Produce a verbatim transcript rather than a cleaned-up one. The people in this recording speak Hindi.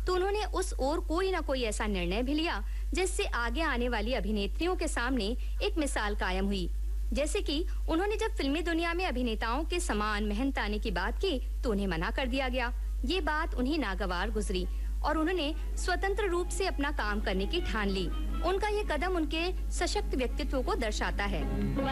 तो उन्होंने उस ओर कोई ना कोई ऐसा निर्णय भी लिया जिससे आगे आने वाली अभिनेत्रियों के सामने एक मिसाल कायम हुई। जैसे कि उन्होंने जब फिल्मी दुनिया में अभिनेताओं के समान मेहनत आने की बात की तो उन्हें मना कर दिया गया। ये बात उन्हें नागवार गुजरी और उन्होंने स्वतंत्र रूप से अपना काम करने की ठान ली। उनका ये कदम उनके सशक्त व्यक्तित्व को दर्शाता है।